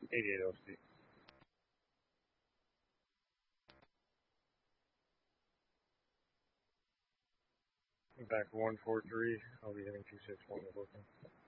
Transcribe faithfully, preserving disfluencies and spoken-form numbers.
eighty-eight O C. Back one four three. I'll be hitting two six one with working.